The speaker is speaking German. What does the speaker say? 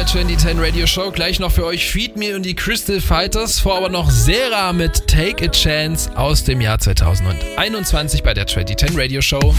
der 2010 Radio Show. Gleich noch für euch Feed Me und die Crystal Fighters. Vor aber noch Sera mit Take a Chance aus dem Jahr 2021 bei der 2010 Radio Show.